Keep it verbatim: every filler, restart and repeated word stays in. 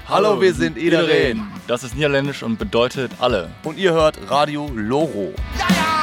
Hallo, wir sind iedereen. Das ist niederländisch und bedeutet alle. Und ihr hört Radio Loro. Ja, ja!